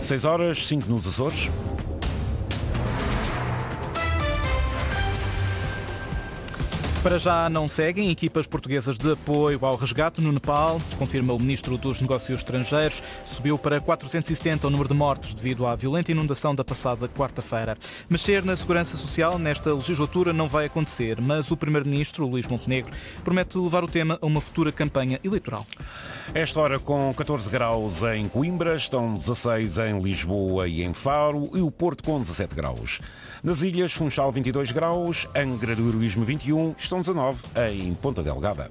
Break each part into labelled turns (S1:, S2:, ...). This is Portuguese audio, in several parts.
S1: 6 horas, 5 nos Açores.
S2: Para já não seguem equipas portuguesas de apoio ao resgate no Nepal, confirma o Ministro dos Negócios Estrangeiros. Subiu para 470 o número de mortos devido à violenta inundação da passada quarta-feira. Mexer na segurança social nesta legislatura não vai acontecer, mas o Primeiro-Ministro, Luís Montenegro, promete levar o tema a uma futura campanha eleitoral.
S1: Esta hora com 14 graus em Coimbra, estão 16 em Lisboa e em Faro e o Porto com 17 graus. Nas ilhas, Funchal 22 graus, Angra do Heroísmo 21, estão 19 em Ponta Delgada.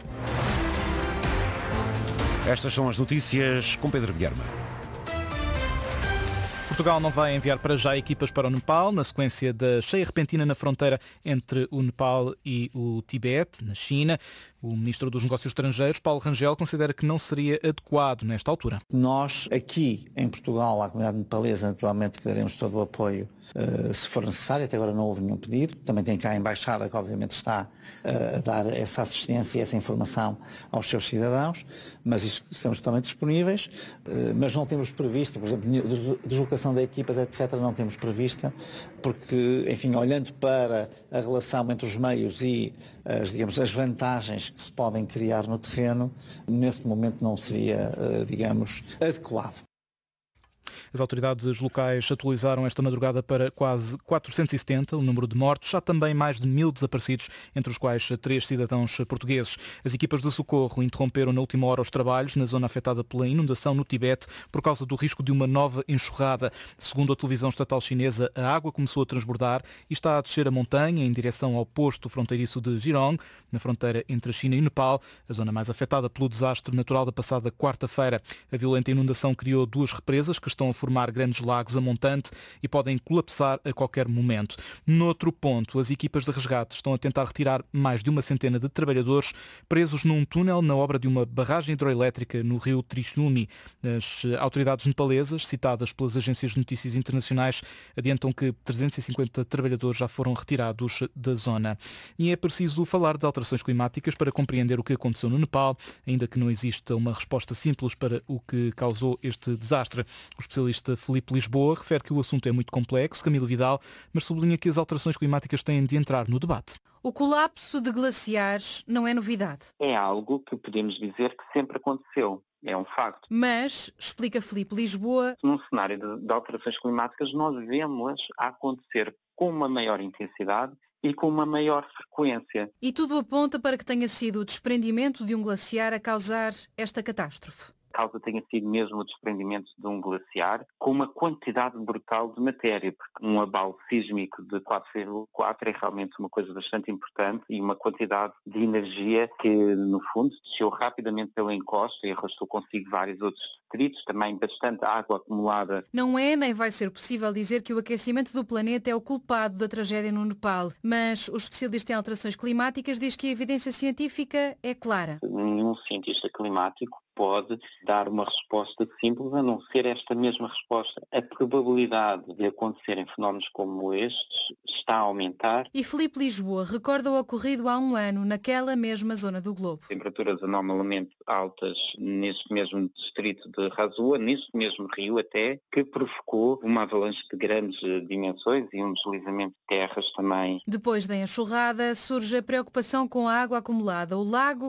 S1: Estas são as notícias com Pedro Guilherme.
S2: Portugal não vai enviar para já equipas para o Nepal, na sequência da cheia repentina na fronteira entre o Nepal e o Tibete, na China. O Ministro dos Negócios Estrangeiros, Paulo Rangel, considera que não seria adequado nesta altura.
S3: Nós, aqui em Portugal, à comunidade nepalesa, naturalmente que daremos todo o apoio, se for necessário. Até agora não houve nenhum pedido. Também tem cá a Embaixada, que obviamente está a dar essa assistência e essa informação aos seus cidadãos, mas isso estamos totalmente disponíveis, mas não temos previsto, por exemplo, deslocação de equipas, etc., não temos prevista, porque, enfim, olhando para a relação entre os meios e as vantagens que se podem criar no terreno, neste momento não seria, adequado.
S2: As autoridades locais atualizaram esta madrugada para quase 470 o número de mortos. Há também mais de 1000 desaparecidos, entre os quais 3 cidadãos portugueses. As equipas de socorro interromperam na última hora os trabalhos na zona afetada pela inundação no Tibete por causa do risco de uma nova enxurrada. Segundo a televisão estatal chinesa, a água começou a transbordar e está a descer a montanha em direção ao posto fronteiriço de Jirong, na fronteira entre a China e o Nepal, a zona mais afetada pelo desastre natural da passada quarta-feira. A violenta inundação criou 2 represas que estão a formar grandes lagos a montante e podem colapsar a qualquer momento. Noutro ponto, as equipas de resgate estão a tentar retirar mais de uma centena de trabalhadores presos num túnel na obra de uma barragem hidroelétrica no rio Trishuli. As autoridades nepalesas, citadas pelas agências de notícias internacionais, adiantam que 350 trabalhadores já foram retirados da zona. E é preciso falar de alterações climáticas para compreender o que aconteceu no Nepal, ainda que não exista uma resposta simples para o que causou este desastre. O especialista Filipe Lisboa refere que o assunto é muito complexo, Camilo Vidal, mas sublinha que as alterações climáticas têm de entrar no debate.
S4: O colapso de glaciares não é novidade.
S5: É algo que podemos dizer que sempre aconteceu. É um facto.
S4: Mas, explica Filipe Lisboa,
S5: num cenário de alterações climáticas, nós vemos-las a acontecer com uma maior intensidade e com uma maior frequência.
S4: E tudo aponta para que tenha sido o desprendimento de um glaciar a causar esta catástrofe.
S5: A causa tenha sido mesmo o desprendimento de um glaciar com uma quantidade brutal de matéria, porque um abalo sísmico de 4,4 é realmente uma coisa bastante importante e uma quantidade de energia que, no fundo, desceu rapidamente pela encosta e arrastou consigo vários outros detritos, também bastante água acumulada.
S4: Não é nem vai ser possível dizer que o aquecimento do planeta é o culpado da tragédia no Nepal, mas o especialista em alterações climáticas diz que a evidência científica é clara.
S5: Nenhum cientista climático pode dar uma resposta simples, a não ser esta mesma resposta. A probabilidade de acontecerem fenómenos como estes está a aumentar.
S4: E Filipe Lisboa recorda o ocorrido há um ano naquela mesma zona do globo.
S5: Temperaturas anomalamente altas neste mesmo distrito de Rasua, neste mesmo rio até, que provocou uma avalanche de grandes dimensões e um deslizamento de terras também.
S4: Depois da enxurrada, surge a preocupação com a água acumulada. O lago